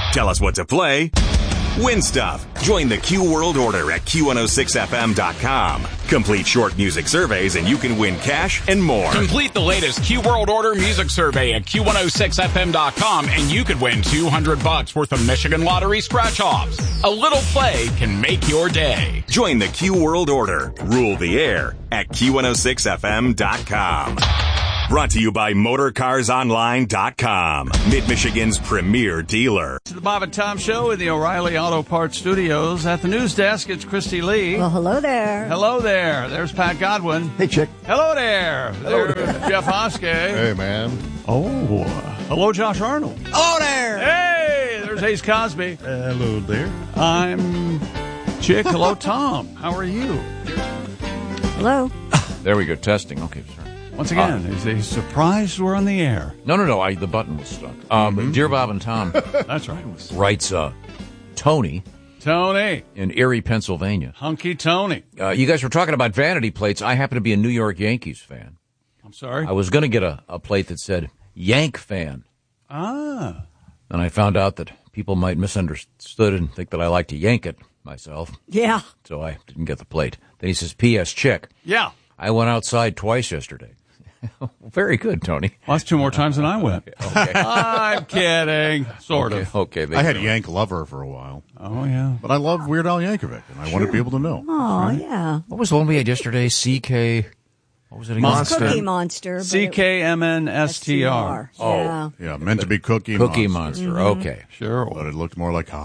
Tell us what to play. Win stuff. Join the Q World Order at Q106FM.com. Complete short music surveys and you can win cash and more. Complete the latest Q World Order music survey at Q106FM.com and you could win $200 worth of Michigan Lottery scratch-offs. A little play can make your day. Join the Q World Order. Rule the air at Q106FM.com. Brought to you by MotorCarsOnline.com, Mid-Michigan's premier dealer. To the Bob and Tom Show in the O'Reilly Auto Parts Studios. At the news desk, it's Christy Lee. Well, hello there. Hello there. There's Pat Godwin. Hey, chick. Hello there. There's Jeff Hoske. Hey, man. Oh, hello, Josh Arnold. Hello there. Hey, there's Ace Cosby. Hello there. I'm Chick. Hello, Tom. How are you? Hello. There we go. Testing. Okay, sorry. Once again, is he surprised we're on the air? No. The button was stuck. Dear Bob and Tom. That's right. Writes Tony in Erie, Pennsylvania. Hunky Tony. You guys were talking about vanity plates. I happen to be a New York Yankees fan. I'm sorry? I was going to get a plate that said Yank fan. Ah. And I found out that people might misunderstood and think that I like to yank it myself. Yeah. So I didn't get the plate. Then he says, P.S. Chick. Yeah. I went outside twice yesterday. Very good, Tony. Well, that's 2 more times than I went. Okay. I'm kidding. Sort of. Okay. I had Yank Lover for a while. Oh, yeah. But I love Weird Al Yankovic, and I wanted people to know. Oh, yeah. What was the one we had yesterday? CK. What was it again? Monster. Cookie Monster. CKMNSTR. Yeah. Yeah, meant to be Cookie Monster. Mm-hmm. Okay. Sure. But it looked more like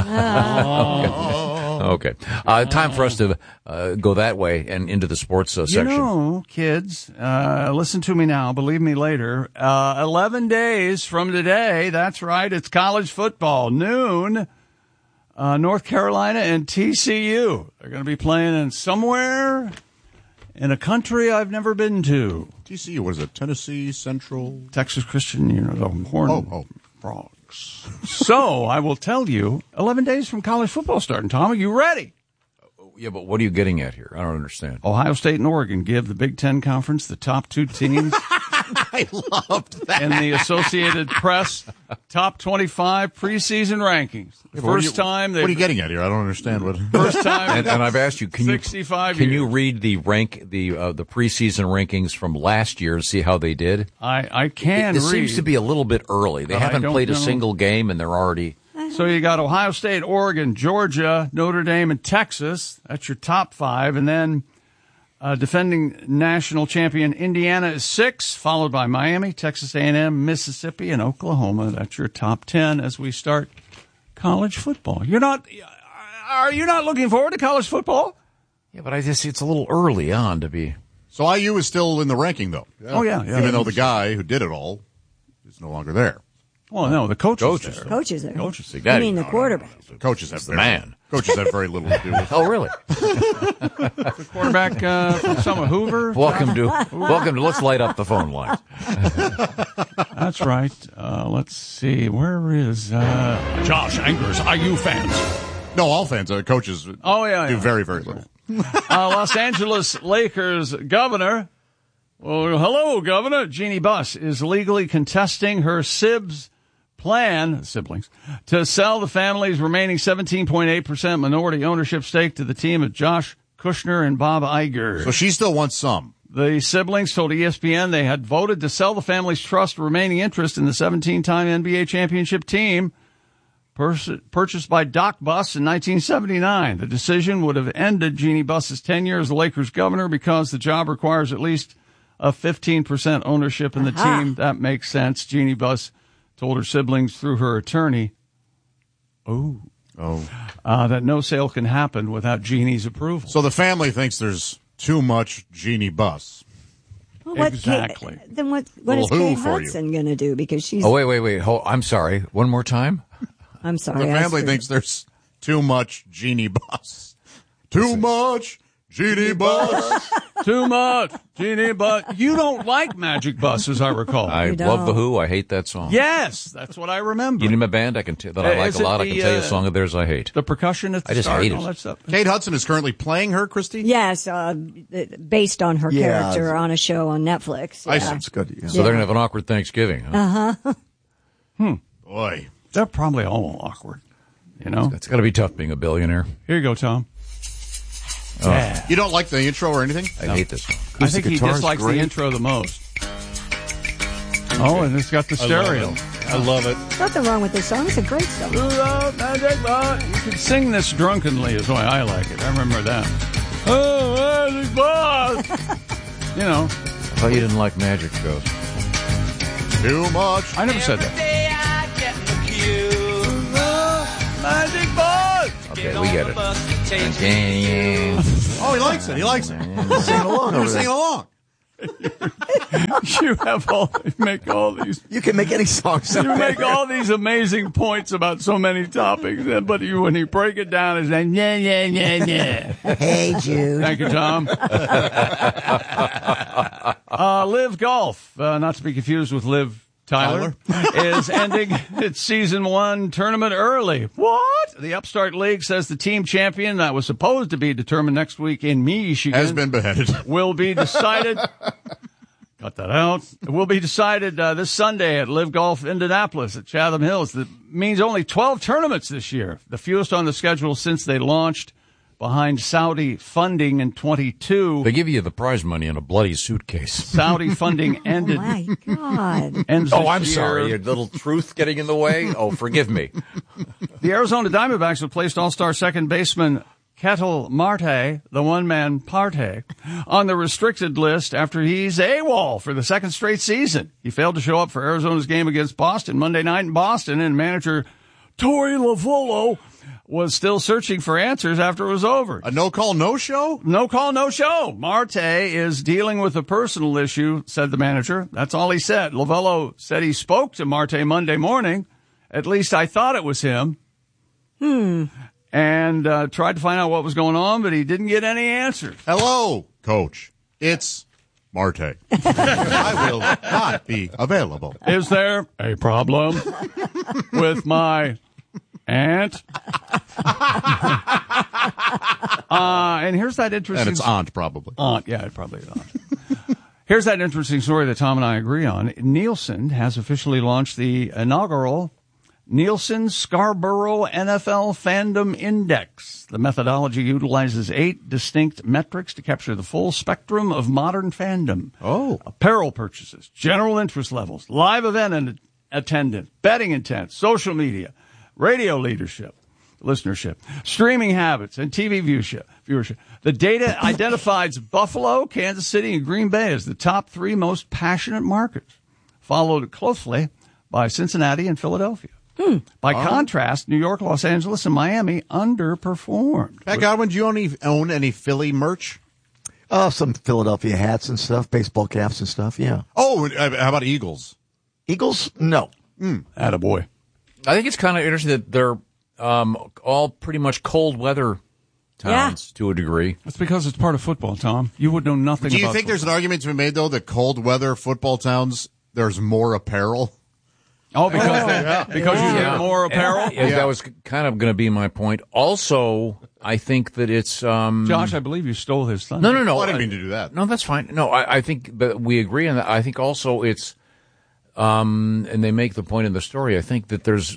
Okay. Time for us to go that way and into the sports section. You know, kids, listen to me now. Believe me later. 11 days from today, that's right, it's college football. Noon, North Carolina and TCU. They're going to be playing in somewhere in a country I've never been to. TCU, what is it, Tennessee Central? Texas Christian, the Horned Frogs. So, I will tell you, 11 days from college football starting. Tom, are you ready? Yeah, but what are you getting at here? I don't understand. Ohio State and Oregon give the Big Ten Conference the top 2 teams. I loved that. In the Associated Press top 25 preseason rankings. First time. What are you getting at here? I don't understand what. First time. And I've asked you, can you read the preseason rankings from last year and see how they did? I can. It seems to be a little bit early. They haven't played a single game, and they're already. So you got Ohio State, Oregon, Georgia, Notre Dame, and Texas. That's your top 5, and then. Defending national champion Indiana is 6, followed by Miami, Texas A&M, Mississippi, and Oklahoma. That's your top 10 as we start college football. Are you not looking forward to college football? Yeah, but it's a little early on to be. So IU is still in the ranking, though. Yeah. Oh, yeah. Even though the guy who did it all is no longer there. Well, no, the coach is there. Coach is there. Coaches. I mean, the quarterback. No. Coaches have the man. Coaches have very little to do with it. Oh, really? The quarterback from Summer Hoover. Welcome to. Let's light up the phone lines. That's right. Let's see. Where is Josh Anger's IU fans? No, all fans. Coaches. Do very, very little. Los Angeles Lakers governor. Well, hello, Governor. Jeannie Buss is legally contesting her siblings to sell the family's remaining 17.8% minority ownership stake to the team of Josh Kushner and Bob Iger. So she still wants some. The siblings told ESPN they had voted to sell the family's trust remaining interest in the 17-time NBA championship team purchased by Doc Buss in 1979. The decision would have ended Jeannie Buss's tenure as the Lakers governor because the job requires at least a 15% ownership in the team. That makes sense. Jeannie Buss told her siblings through her attorney, that no sale can happen without Jeannie's approval. So the family thinks there's too much Jeannie Buss. Well, exactly. Then what is Kate Hudson going to do? Because she's. Oh, wait. I'm sorry. One more time? I'm sorry. The family thinks there's too much Jeannie Buss. Too much Jeannie Buss. Too much Jeannie Buss. You don't like Magic Bus, as I recall. I love The Who. I hate that song. Yes, that's what I remember. You name a band I like a lot. I can tell you a song of theirs I hate. The percussion at the I just start hate and all it. that stuff. Kate Hudson is currently playing her, Christy? Yes, based on her character on a show on Netflix. I see. It's good. Yeah. So they're going to have an awkward Thanksgiving, huh? Uh-huh. Boy. They're probably all awkward. You know? It's got to be tough being a billionaire. Here you go, Tom. Yeah. You don't like the intro or anything? I hate this one. I think he dislikes the intro the most. Oh, and it's got the stereo. I love it. There's nothing wrong with this song. It's a great song. You can sing this drunkenly is the way I like it. I remember that. Oh, Magic Boss! You know. I thought you didn't like magic shows. Too much. I never said that. Magic Boss! Okay, we get it. Oh, he likes it. He likes it. Sing along. You're singing along. You make all these. You can make any song. You make all these amazing points about so many topics, but when you break it down, it's like yeah. Hey, Jude. Thank you, Tom. Live Golf, not to be confused with Liv Tyler, is ending its season 1 tournament early. What? The Upstart League says the team champion that was supposed to be determined next week in Michigan has been beheaded. Will be decided. Cut that out. It will be decided this Sunday at Live Golf Indianapolis at Chatham Hills. That means only 12 tournaments this year, the fewest on the schedule since they launched. Behind Saudi funding in 22. They give you the prize money in a bloody suitcase. Saudi funding ended. Oh, my God. I'm sorry. A little truth getting in the way? Oh, forgive me. The Arizona Diamondbacks have placed all-star second baseman Ketel Marte, the one-man party, on the restricted list after he's AWOL for the second straight season. He failed to show up for Arizona's game against Boston Monday night in Boston, and manager Torey Lovullo was still searching for answers after it was over. A no-call, no-show? No call, no show. Marte is dealing with a personal issue, said the manager. That's all he said. Lovullo said he spoke to Marte Monday morning. At least I thought it was him. And tried to find out what was going on, but he didn't get any answers. Hello, Coach. It's Marte. I will not be available. Is there a problem with my aunt? And here's that interesting... And it's aunt, probably. Aunt, yeah, it probably is aunt. Here's that interesting story that Tom and I agree on. Nielsen has officially launched the inaugural Nielsen Scarborough NFL Fandom Index. The methodology utilizes 8 distinct metrics to capture the full spectrum of modern fandom. Oh. Apparel purchases, general interest levels, live event attendance, betting intent, social media, radio listenership, streaming habits, and TV viewership. The data identifies Buffalo, Kansas City, and Green Bay as the top 3 most passionate markets, followed closely by Cincinnati and Philadelphia. By contrast, New York, Los Angeles, and Miami underperformed. Pat Godwin, do you own any Philly merch? Some Philadelphia hats and stuff, baseball caps and stuff, yeah. Oh, how about Eagles? Eagles? No. Attaboy. I think it's kind of interesting that they're all pretty much cold weather towns to a degree. That's because it's part of football, Tom. You would know nothing about Do you think there's an argument to be made, though, that cold weather football towns, there's more apparel? Oh, because you get more apparel? That was kind of going to be my point. Also, I think that it's... Josh, I believe you stole his thunder. No. Oh, I didn't mean to do that. No, that's fine. No, I think that we agree on that. I think also it's... and they make the point in the story, I think that there's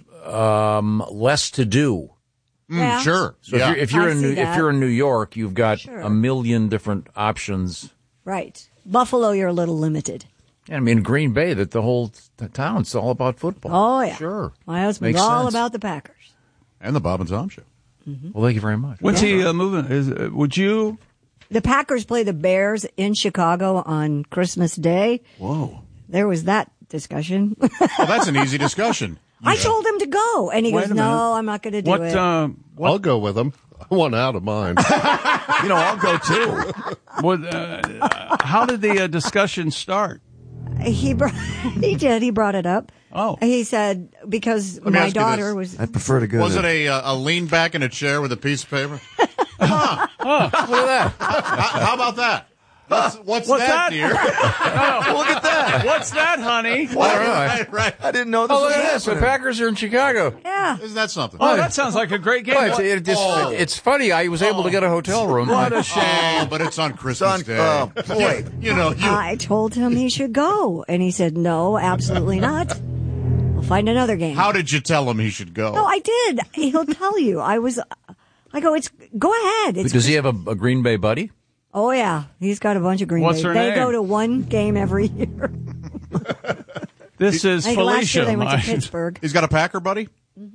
less to do. Yeah. Sure. So if you're in New York, you've got Sure. a million different options. Right. Buffalo, you're a little limited. I mean, Green Bay, that the whole town's all about football. Oh, yeah. Sure. My husband's Makes all sense. about the Packers. And the Bob and Tom Show. Well, thank you very much. When's he moving? Would you? The Packers play the Bears in Chicago on Christmas Day. Whoa. There was that discussion. Well, that's an easy discussion. I told him to go, and he Wait goes, a minute. no, I'm not going to do What? it. I'll go with them. I want out of mine. I'll go too. How did the discussion start? He did. He brought it up. Oh. He said, because me my ask you daughter this. was... I prefer to go Was to... it a lean back in a chair with a piece of paper? Look at that. How about that? What's that, dear? Look at that. What's that, honey? Right. I didn't know this Oh, was look at this. The happening. Packers are in Chicago. Yeah. Isn't that something? Oh, that sounds like a great game. Well, it's funny. I was able to get a hotel room. What a shame. Oh, but it's on Christmas Day. Oh, boy. You know, I told him he should go, and he said, no, absolutely not. Well, find another game. How did you tell him he should go? No, I did. He'll tell you. I go, go ahead. Does he have a Green Bay buddy? Oh, yeah. He's got a bunch of Green What's Bay. her They name? go to one game every year. This is I think last year Felicia. they went to Pittsburgh. He's got a Packer buddy?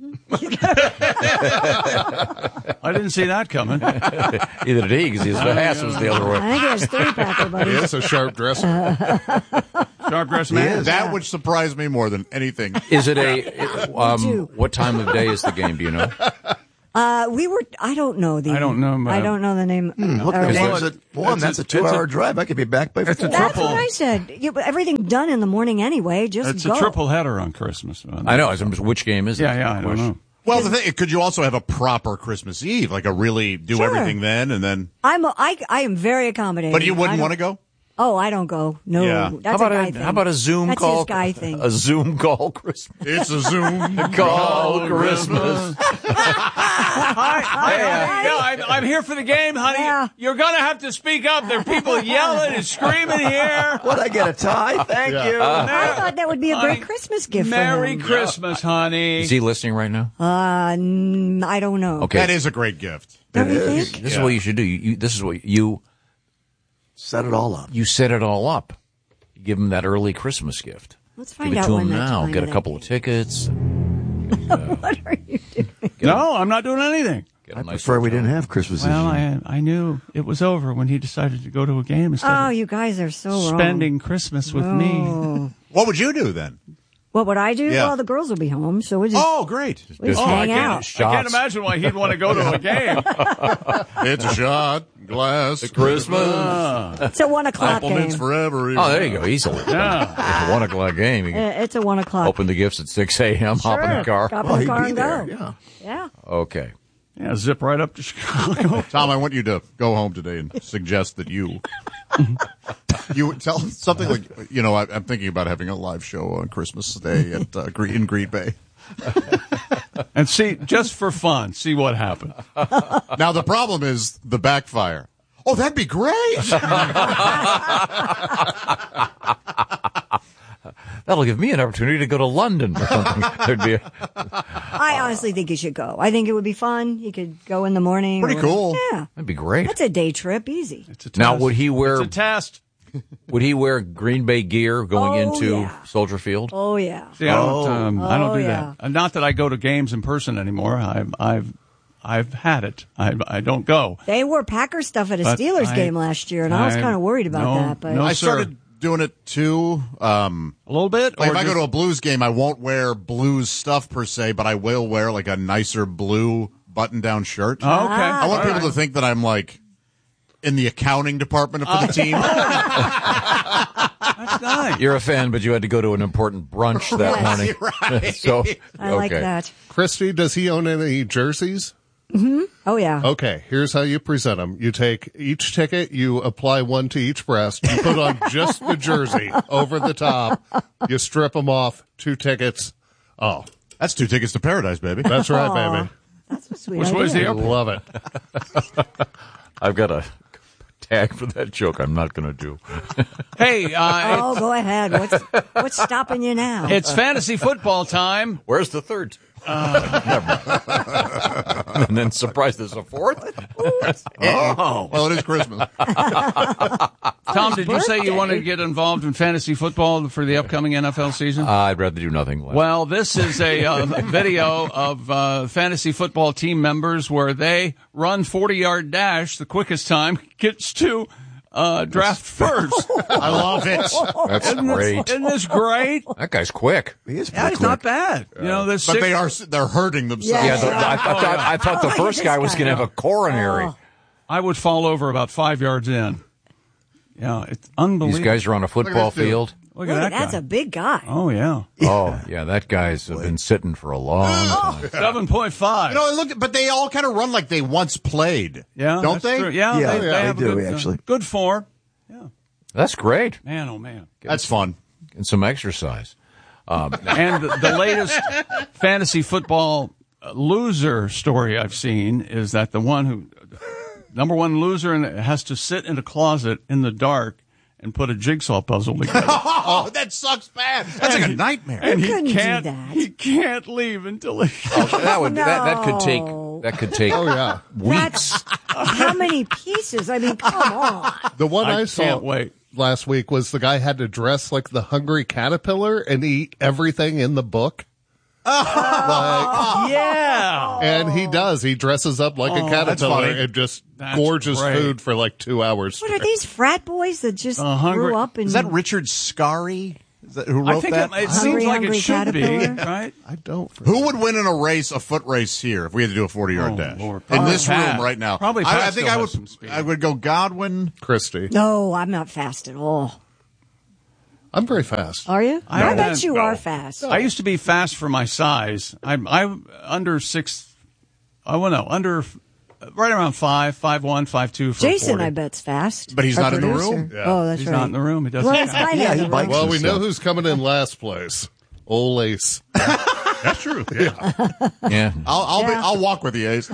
I didn't see that coming. Either did he, because his ass was the other way. I think he has 3 Packer He buddies. is a sharp dresser. Sharp dressed man. That would surprise me more than anything. Is it too. what time of day is the game? Do you know? I don't know the. I don't know, I don't know the name. Look, or there's name. games at 1. That's a 2-hour drive. I could be back by 4. It's a That's triple. what I said. Everything's done in the morning anyway. Just It's go. a triple header on Christmas. I know. Which game is it? Yeah, I don't know. Well, the thing, could you also have a proper Christmas Eve, like a really do Sure. everything then and then? I am very accommodating. But you I wouldn't don't- want to go? Oh, I don't go. No, Yeah. that's How a guy about thing. how about a Zoom That's call? his guy thing. A Zoom call Christmas. It's a Zoom. Call Christmas. I'm here for the game, honey. Yeah. You're going to have to speak up. There are people yelling and screaming here. Would I get a tie? Thank you. I thought that would be a great Christmas gift Merry for him. Christmas, honey. Is he listening right now? I don't know. Okay. That is a great gift. Don't you think? This is what you should do. This is what you Set it all up. set it all up. You give him that early Christmas gift. Let's find Give it out to when him that now. time Get a that couple of is. tickets. What are you doing? No, I'm not doing anything. Get a I nice prefer we hotel. didn't have Christmas Well, this year. I knew it was over when he decided to go to a game instead Oh, of you guys are so wrong. spending Christmas with me. Oh. What would you do then? What would I do? Yeah. Well, the girls will be home, so we just, Oh, great. we just Oh, hang I out. can't imagine why he'd want to go to a game. It's a shot, glass, Christmas. It's a 1 o'clock compliments game. forever. Oh, there you go. Easily. Yeah. It's a 1 o'clock game. You can It's a 1 o'clock. open the gifts at 6 a.m. Hop in the car. Hop Oh, in the he'd car be and there. go. Yeah. Yeah. Okay. Yeah, zip right up to Chicago. Tom, I want you to go home today and suggest that you tell something like, I'm thinking about having a live show on Christmas Day at in Green Bay. And see, just for fun, see what happens. Now, the problem is the backfire. Oh, that'd be great. That'll give me an opportunity to go to London or something. There'd be I honestly think he should go. I think it would be fun. He could go in the morning. Pretty or- cool. Yeah. that'd be great. That's a day trip. Easy. It's a test. Now, would he wear It's a test. Green Bay gear going Oh, into yeah. Soldier Field? Oh, yeah. See, I don't Oh, do yeah. that. Not that I go to games in person anymore. I've had it. I don't go. They wore Packer stuff at a But Steelers I- game last year, and I was kind of worried about that. But no, I sir. started doing it too. A little bit. Like or if I go just- to a Blues game, I won't wear Blues stuff per se, but I will wear like a nicer blue button-down shirt. Oh, okay. I want All people right. to think that I'm like in the accounting department for the team. That's nice. You're a fan, but you had to go to an important brunch that Yes. morning. Right. So, I like okay. that. Christy, does he own any jerseys? Oh, yeah. Okay, here's how you present them. You take each ticket, you apply one to each breast, you put on just the jersey over the top, you strip them off, 2 tickets. Oh, That's 2 tickets to paradise, baby. that's right, Aw. baby. That's a sweet Which idea. was the I airport? love it. I've got a tag for that joke I'm not going to do. Hey, Oh, go ahead. What's stopping you now? it's fantasy football time. Where's the third? Never. And then surprise, there's a fourth? Oh, well, it is Christmas. Tom, did you say you wanted to get involved in fantasy football for the upcoming NFL season? I'd rather do nothing less. Well, this is a video of fantasy football team members where they run 40-yard dash. The quickest time gets to draft first. I love it. That's great. Isn't this great? That guy's quick. He is Yeah, pretty it's not quick. bad. You know, there's But six, they're hurting themselves. Yeah, Yeah. I thought the Look at first this guy was guy. going to have a coronary. Oh. I would fall over about 5 yards in. Yeah, it's unbelievable. These guys are on a football this dude. field. Look Look, at that that's guy. a big guy. Oh, yeah. Oh, yeah, that guy's been sitting for a long time. 7.5. You know, look, but they all kind of run like they once played. Yeah, don't that's they? true. Yeah, Yeah, they they have do, a good, actually. good form. That's great. Man, oh man. That's fun. And some exercise. And the latest fantasy football loser story I've seen is that the one who, number one loser, and has to sit in a closet in the dark and put a jigsaw puzzle together. Oh, that sucks bad. That's like a nightmare. And couldn't do can't, that. he can't leave until he... That could take Oh, yeah. weeks. How many pieces? I mean, come on. The one I I saw can't wait. last week was the guy had to dress like the hungry caterpillar and eat everything in the book. Yeah. And he does. He dresses up like a caterpillar funny. and just That's gorgeous great. food for like 2 hours. What are these frat boys that just hungry- grew up in? Is that Richard Scarry? Is that who wrote I think that? it seems like it Hungry should be, caterpillar? right? I don't. Who would win in a race, a foot race here, if we had to do a 40-yard dash? Lord. In this Probably Pat. room right now. Probably I Pat think still I has some would. speed. I would go Godwin. Christy. No, I'm not fast at all. I'm very fast. Are you? I I don't bet you know. are fast. I used to be fast for my size. I'm under 6. I don't know, right around 5'1", 5'2" for Jason, 40. I bet's fast. But he's Our not in the producer. room? Yeah. Oh, that's He's right. not in the room. He doesn't. Well, it's kind Yeah, of he in the bites room. Well, we know So- who's coming in last place. Ole Ace. That's true. Yeah. Yeah. I'll walk with you, Ace.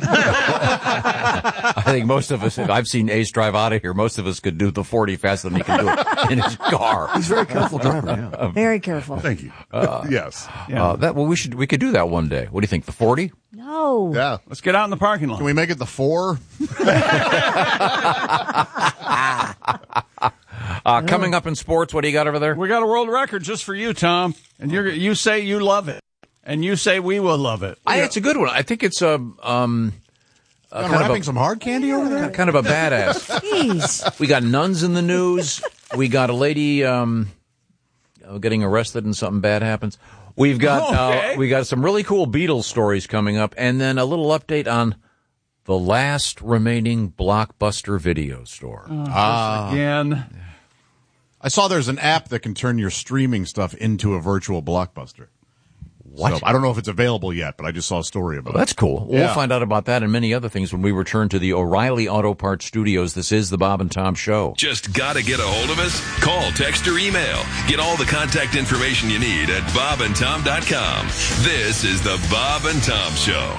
I think most of us, I've seen Ace drive out of here. Most of us could do the 40 faster than he can do it in his car. He's a very careful driver. Yeah. Very careful. Thank you. Yes. We could do that one day. What do you think? The 40? No. Yeah. Let's get out in the parking lot. Can we make it the 4? Coming up in sports, what do you got over there? We got a world record just for you, Tom. And you say you love it. And you say we will love it. It's a good one. I think it's Wrapping some hard candy over there? kind of a badass. Jeez. We got nuns in the news. We got a lady getting arrested and something bad happens. We've got we got some really cool Beatles stories coming up, and then a little update on the last remaining Blockbuster video store. Again. I saw there's an app that can turn your streaming stuff into a virtual Blockbuster. What? So, I don't know if it's available yet, but I just saw a story about it. That's cool. Yeah. We'll find out about that and many other things when we return to the O'Reilly Auto Parts Studios. This is the Bob and Tom Show. Just gotta get a hold of us? Call, text, or email. Get all the contact information you need at bobandtom.com. This is the Bob and Tom Show.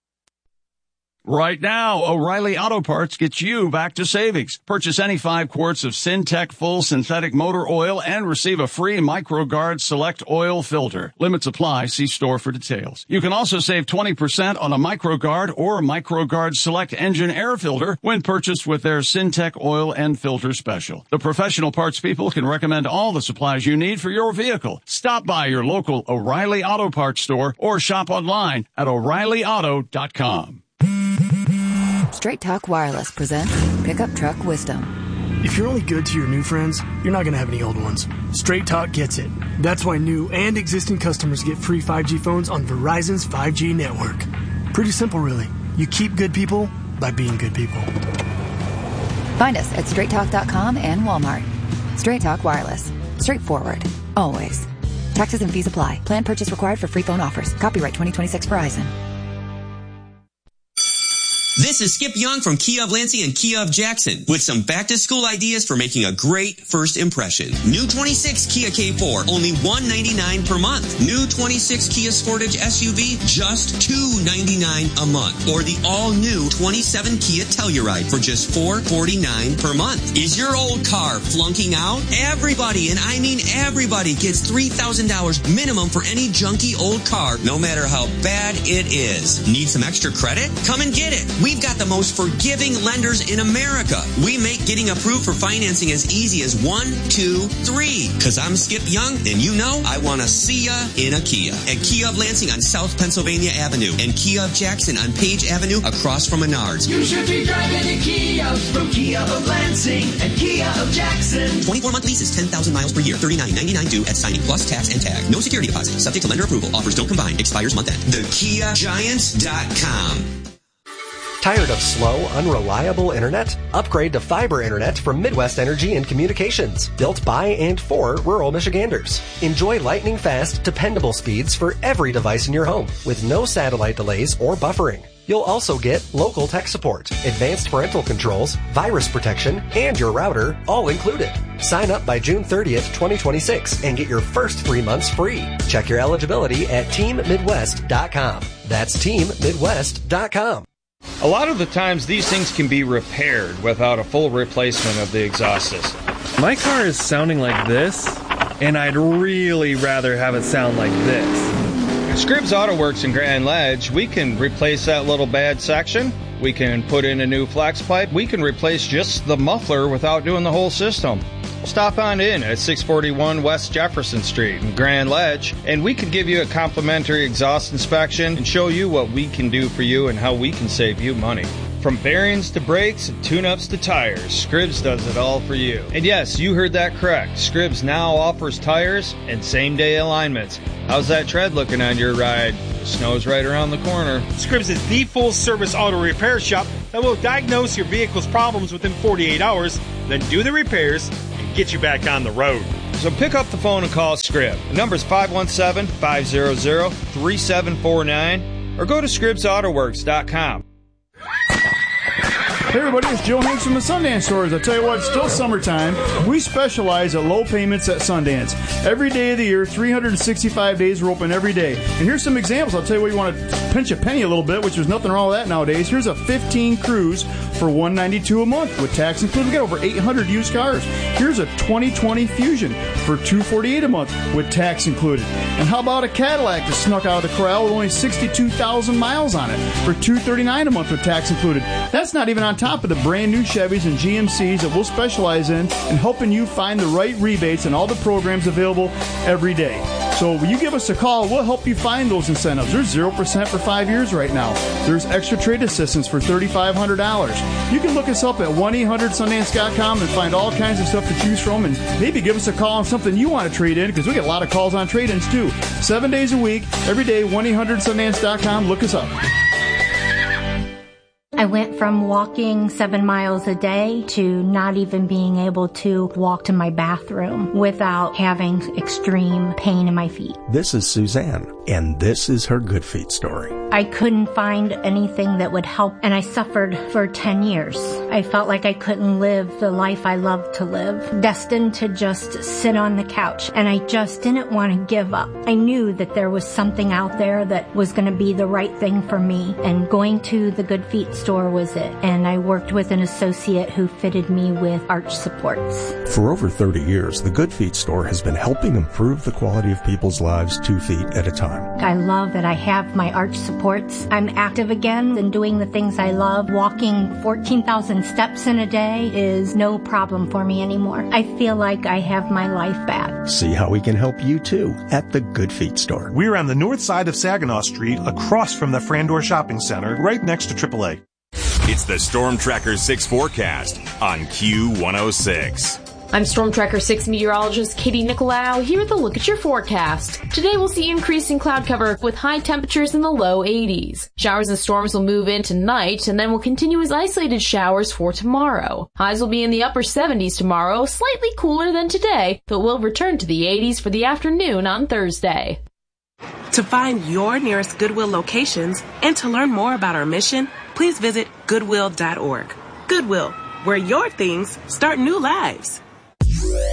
Right now, O'Reilly Auto Parts gets you back to savings. Purchase any 5 quarts of Syntec full synthetic motor oil and receive a free MicroGuard Select oil filter. Limits apply. See store for details. You can also save 20% on a MicroGuard or MicroGuard Select engine air filter when purchased with their Syntec oil and filter special. The professional parts people can recommend all the supplies you need for your vehicle. Stop by your local O'Reilly Auto Parts store or shop online at O'ReillyAuto.com. Straight Talk Wireless presents Pickup Truck Wisdom. If you're only good to your new friends, you're not going to have any old ones. Straight Talk gets it. That's why new and existing customers get free 5G phones on Verizon's 5G network. Pretty simple, really. You keep good people by being good people. Find us at straighttalk.com and Walmart. Straight Talk Wireless. Straightforward. Always. Taxes and fees apply. Plan purchase required for free phone offers. Copyright 2026 Verizon. This is Skip Young from Kia of Lansing and Kia of Jackson with some back-to-school ideas for making a great first impression. New 26 Kia K4, only $199 per month. New 26 Kia Sportage SUV, just $299 a month. Or the all-new 27 Kia Telluride for just $449 per month. Is your old car flunking out? Everybody, and I mean everybody, gets $3,000 minimum for any junky old car, no matter how bad it is. Need some extra credit? Come and get it. We've got the most forgiving lenders in America. We make getting approved for financing as easy as 1, 2, 3. Cause I'm Skip Young, and you know I want to see ya in a Kia. At Kia of Lansing on South Pennsylvania Avenue and Kia of Jackson on Page Avenue across from Menards. You should be driving a Kia from Kia of Lansing and Kia of Jackson. 24-month lease is 10,000 miles per year. $39.99 due at signing plus tax and tag. No security deposit. Subject to lender approval. Offers don't combine. Expires month end. TheKiaGiants.com. Tired of slow, unreliable internet? Upgrade to fiber internet from Midwest Energy and Communications, built by and for rural Michiganders. Enjoy lightning-fast, dependable speeds for every device in your home, with no satellite delays or buffering. You'll also get local tech support, advanced parental controls, virus protection, and your router, all included. Sign up by June 30th, 2026, and get your first 3 months free. Check your eligibility at TeamMidwest.com. That's TeamMidwest.com. A lot of the times these things can be repaired without a full replacement of the exhaust system. My car is sounding like this, and I'd really rather have it sound like this. At Scribbs Auto Works in Grand Ledge, we can replace that little bad section. We can put in a new flex pipe. We can replace just the muffler without doing the whole system. Stop on in at 641 West Jefferson Street in Grand Ledge, and we can give you a complimentary exhaust inspection and show you what we can do for you and how we can save you money. From bearings to brakes and tune-ups to tires, Scribbs does it all for you. And yes, you heard that correct. Scribbs now offers tires and same-day alignments. How's that tread looking on your ride? The snow's right around the corner. Scribbs is the full-service auto repair shop that will diagnose your vehicle's problems within 48 hours, then do the repairs and get you back on the road. So pick up the phone and call Scribb. The number's 517-500-3749 or go to ScribbsAutoWorks.com. Hey everybody, it's Joe Hanks from the Sundance Stores. I tell you what, it's still summertime. We specialize at low payments at Sundance. Every day of the year, 365 days, we're open every day. And here's some examples. I'll tell you what, you want to pinch a penny a little bit, which there's nothing wrong with that nowadays. Here's a 15 Cruise for $192 a month with tax included. We got over 800 used cars. Here's a 2020 Fusion for $248 a month with tax included. And how about a Cadillac that snuck out of the corral with only 62,000 miles on it for $239 a month with tax included? That's not even on top of the brand new Chevys and GMCs that we'll specialize in and helping you find the right rebates and all the programs available every day. So when you give us a call, we'll help you find those incentives. There's 0% for 5 years right now. There's extra trade assistance for $3,500. You can look us up at 1-800-Sundance.com and find all kinds of stuff to choose from, and maybe give us a call on something you want to trade in, because we get a lot of calls on trade-ins too. 7 days a week, every day, 1-800-Sundance.com. Look us up. I went from walking 7 miles a day to not even being able to walk to my bathroom without having extreme pain in my feet. This is Suzanne, and this is her Good Feet story. I couldn't find anything that would help, and I suffered for 10 years. I felt like I couldn't live the life I loved to live, destined to just sit on the couch, and I just didn't want to give up. I knew that there was something out there that was going to be the right thing for me, and going to the Good Feet store was it. And I worked with an associate who fitted me with arch supports. For over 30 years, the Good Feet store has been helping improve the quality of people's lives 2 feet at a time. I love that I have my arch supports. I'm active again and doing the things I love. Walking 14,000 steps in a day is no problem for me anymore. I feel like I have my life back. See how we can help you too at the Good Feet store. We're on the north side of Saginaw Street, across from the Frandor Shopping Center, right next to AAA. It's the Storm Tracker 6 forecast on Q106. I'm Storm Tracker 6 meteorologist Katie Nicolau here with a look at your forecast. Today we'll see increasing cloud cover with high temperatures in the low 80s. Showers and storms will move in tonight and then will continue as isolated showers for tomorrow. Highs will be in the upper 70s tomorrow, slightly cooler than today, but will return to the 80s for the afternoon on Thursday. To find your nearest Goodwill locations and to learn more about our mission, please visit Goodwill.org. Goodwill, where your things start new lives.